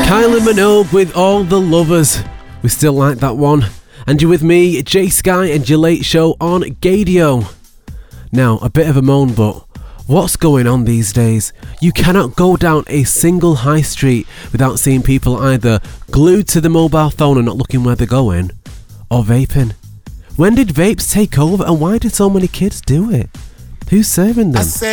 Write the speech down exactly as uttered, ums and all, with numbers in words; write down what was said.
Kylie Minogue with All the Lovers. We still like that one. And you're with me, Jay Sky, and your late show on Gadio. Now, a bit of a moan, but what's going on these days? You cannot go down a single high street without seeing people either glued to the mobile phone and not looking where they're going, or vaping. When did vapes take over, and why did so many kids do it? Who's serving them?